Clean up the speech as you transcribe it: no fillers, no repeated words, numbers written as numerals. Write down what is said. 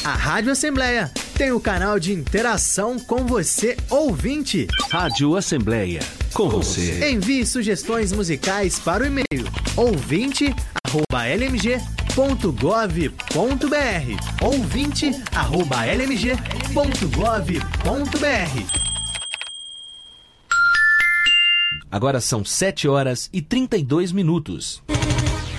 A Rádio Assembleia tem o canal de interação com você, ouvinte. Rádio Assembleia, com você. Envie sugestões musicais para o e-mail ouvinte@lmg.gov.br. ouvinte@lmg.gov.br. Agora são 7 horas e 32 minutos.